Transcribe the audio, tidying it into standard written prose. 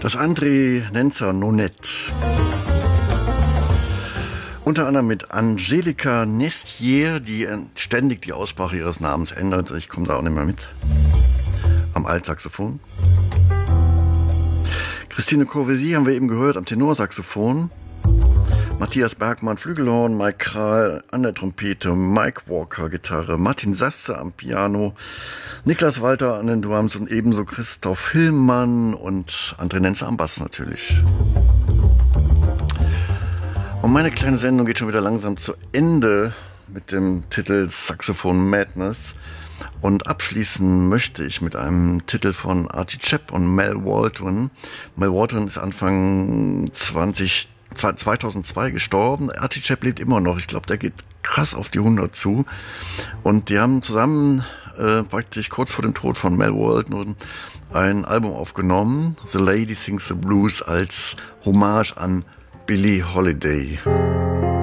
Das André Nenzer Nonette. Unter anderem mit Angelika Nestier, die ständig die Aussprache ihres Namens ändert. Ich komme da auch nicht mehr mit. Am Altsaxophon. Christine Courvoisier haben wir eben gehört am Tenorsaxophon. Matthias Bergmann Flügelhorn, Mike Kral an der Trompete, Mike Walker Gitarre, Martin Sasse am Piano, Niklas Walter an den Drums und ebenso Christoph Hillmann und André Nenzer am Bass natürlich. Und meine kleine Sendung geht schon wieder langsam zu Ende mit dem Titel Saxophone Madness. Und abschließen möchte ich mit einem Titel von Artie Shepp und Mel Waldron. Mel Waldron ist Anfang 2002 gestorben. Artie Shepp lebt immer noch. Ich glaube, der geht krass auf die 100 zu. Und die haben zusammen praktisch kurz vor dem Tod von Mel Waldron ein Album aufgenommen, The Lady Sings the Blues, als Hommage an Billie Holiday.